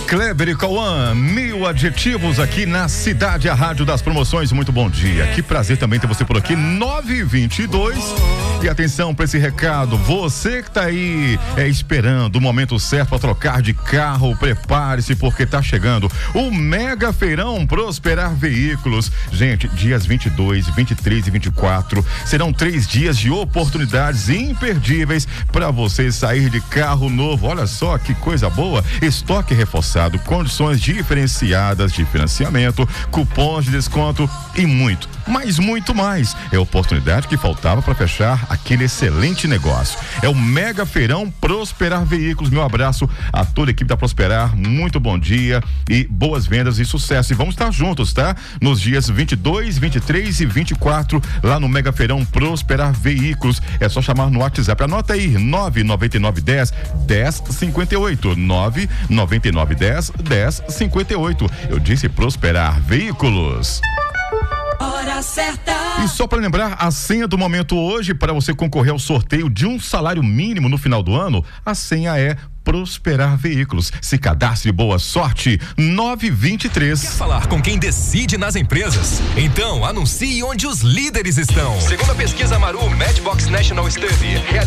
Kleber e Cauã, 1000 adjetivos aqui na Cidade, a rádio das promoções. Muito bom dia. Que prazer também ter você por aqui, 9h22. E atenção para esse recado, você que tá aí esperando o momento certo para trocar de carro, prepare-se porque tá chegando o Mega Feirão Prosperar Veículos. Gente, dias 22, 23 e 24 serão 3 dias de oportunidades imperdíveis para você sair de carro novo. Olha só que coisa boa, estoque reforçado, condições diferenciadas de financiamento, cupons de desconto e muito, mas muito mais. É a oportunidade que faltava para fechar aquele excelente negócio. É o Mega Feirão Prosperar Veículos. Meu abraço a toda a equipe da Prosperar, muito bom dia e boas vendas e sucesso. E vamos estar juntos, tá? Nos dias 22, 23 e 24, lá no Mega Feirão Prosperar Veículos. É só chamar no WhatsApp. Anota aí, 99910 1058. 99910 1058. Eu disse Prosperar Veículos. Hora certa. E só para lembrar, a senha do momento hoje para você concorrer ao sorteio de um salário mínimo no final do ano, a senha é Prosperar Veículos. Se cadastre, boa sorte. 923. Quer falar com quem decide nas empresas? Então anuncie onde os líderes estão. Segundo a pesquisa Maru Matchbox National Study,